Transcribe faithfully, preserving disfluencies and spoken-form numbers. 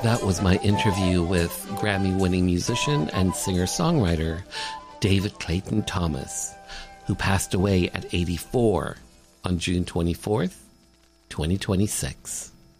That was my interview with Grammy-winning musician and singer-songwriter David Clayton Thomas, who passed away at eighty-four on June twenty-fourth, twenty twenty-six.